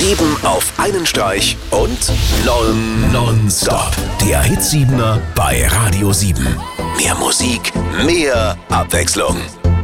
7 auf einen Streich und nonstop. Der Hit-7er bei Radio 7. Mehr Musik, mehr Abwechslung.